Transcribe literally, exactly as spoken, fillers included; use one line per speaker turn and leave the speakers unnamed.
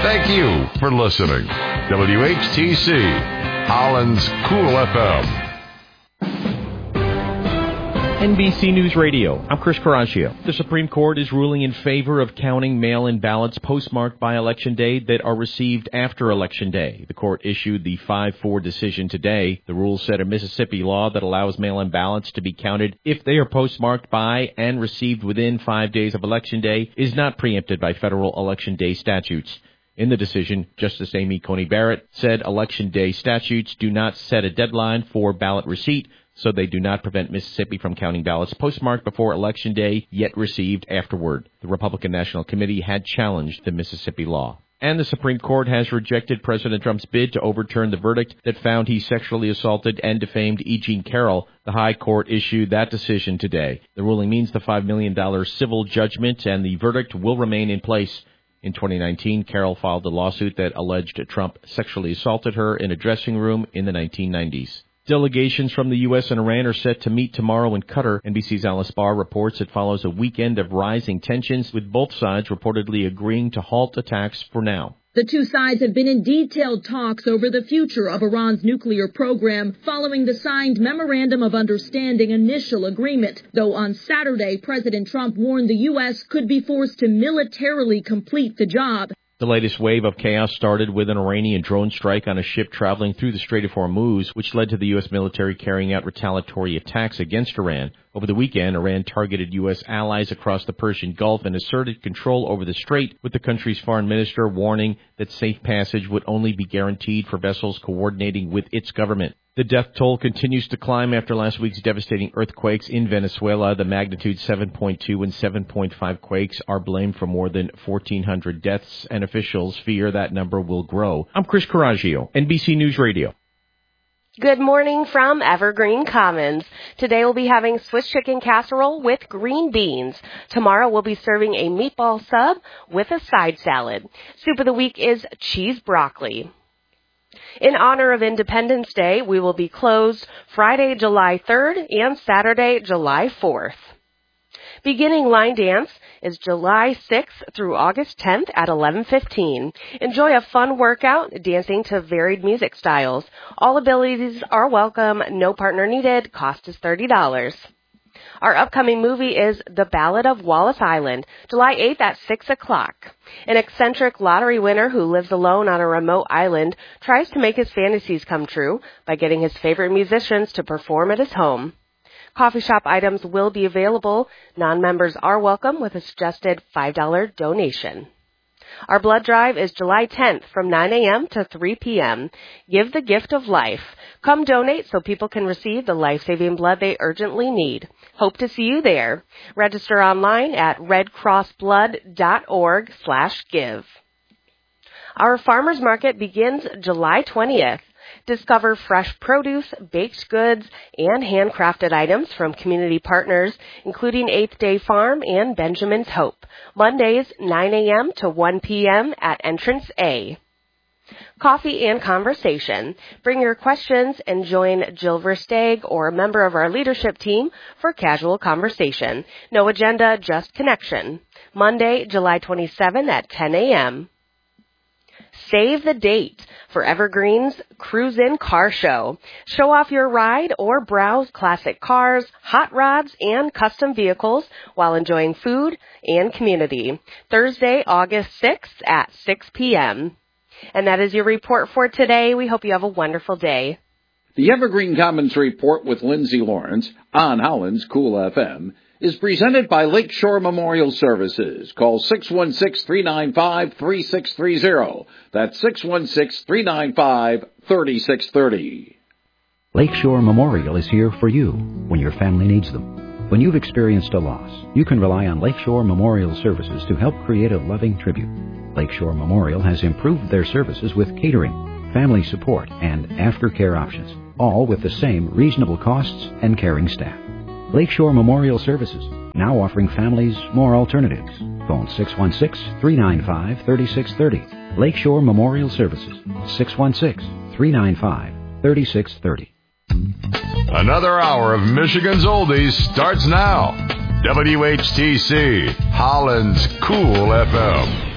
Thank you for listening. W H T C, Holland's Cool F M.
N B C News Radio. I'm Chris Coraggio. The Supreme Court is ruling in favor of counting mail-in ballots postmarked by Election Day that are received after Election Day. The court issued the five four decision today. The rule set a Mississippi law that allows mail-in ballots to be counted if they are postmarked by and received within five days of Election Day is not preempted by federal Election Day statutes. In the decision, Justice Amy Coney Barrett said Election Day statutes do not set a deadline for ballot receipt, so they do not prevent Mississippi from counting ballots postmarked before Election Day, yet received afterward. The Republican National Committee had challenged the Mississippi law. And the Supreme Court has rejected President Trump's bid to overturn the verdict that found he sexually assaulted and defamed E. Jean Carroll. The High Court issued that decision today. The ruling means the five million dollars civil judgment and the verdict will remain in place. In twenty nineteen, Carroll filed a lawsuit that alleged Trump sexually assaulted her in a dressing room in the nineteen nineties. Delegations from the U S and Iran are set to meet tomorrow in Qatar. N B C's Alice Barr reports it follows a weekend of rising tensions, with both sides reportedly agreeing to halt attacks for now.
The two sides have been in detailed talks over the future of Iran's nuclear program following the signed Memorandum of Understanding initial agreement, though on Saturday, President Trump warned the U S could be forced to militarily complete the job.
The latest wave of chaos started with an Iranian drone strike on a ship traveling through the Strait of Hormuz, which led to the U S military carrying out retaliatory attacks against Iran. Over the weekend, Iran targeted U S allies across the Persian Gulf and asserted control over the strait, with the country's foreign minister warning that safe passage would only be guaranteed for vessels coordinating with its government. The death toll continues to climb after last week's devastating earthquakes in Venezuela. The magnitude seven point two and seven point five quakes are blamed for more than fourteen hundred deaths, and officials fear that number will grow. I'm Chris Coraggio, N B C News Radio.
Good morning from Evergreen Commons. Today we'll be having Swiss chicken casserole with green beans. Tomorrow we'll be serving a meatball sub with a side salad. Soup of the week is cheese broccoli. In honor of Independence Day, we will be closed Friday, July third and Saturday, July fourth. Beginning line dance is July sixth through August tenth at eleven fifteen. Enjoy a fun workout dancing to varied music styles. All abilities are welcome. No partner needed. Cost is thirty dollars. Our upcoming movie is The Ballad of Wallace Island, July eighth at six o'clock. An eccentric lottery winner who lives alone on a remote island tries to make his fantasies come true by getting his favorite musicians to perform at his home. Coffee shop items will be available. Non-members are welcome with a suggested five dollars donation. Our blood drive is July tenth from nine a.m. to three p.m. Give the gift of life. Come donate so people can receive the life-saving blood they urgently need. Hope to see you there. Register online at redcrossblood.org slash give. Our farmers market begins July twentieth. Discover fresh produce, baked goods, and handcrafted items from community partners, including Eighth Day Farm and Benjamin's Hope. Mondays, nine a.m. to one p.m. at Entrance A. Coffee and conversation. Bring your questions and join Jill Versteeg or a member of our leadership team for casual conversation. No agenda, just connection. Monday, July twenty-seventh at ten a.m. Save the date for Evergreen's Cruise-In Car Show. Show off your ride or browse classic cars, hot rods, and custom vehicles while enjoying food and community. Thursday, August sixth at six p.m. And that is your report for today. We hope you have a wonderful day.
The Evergreen Commons Report with Lindsay Lawrence on Holland's Cool F M is presented by Lakeshore Memorial Services. Call six one six, three nine five, three six three zero. That's six one six, three nine five, three six three zero.
Lakeshore Memorial is here for you when your family needs them. When you've experienced a loss, you can rely on Lakeshore Memorial Services to help create a loving tribute. Lakeshore Memorial has improved their services with catering, family support, and aftercare options, all with the same reasonable costs and caring staff. Lakeshore Memorial Services, now offering families more alternatives. Phone six one six, three nine five, three six three zero. Lakeshore Memorial Services, six one six, three nine five, three six three zero.
Another hour of Michigan's Oldies starts now. W H T C, Holland's Cool F M.